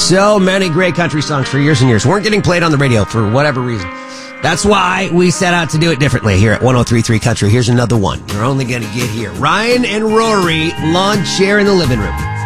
So many great country songs for years and years weren't getting played on the radio for whatever reason. That's why we set out to do it differently here at 103.3 Country. Here's another one you're only going to get here. Ryan and Rory, lawn chair in the living room.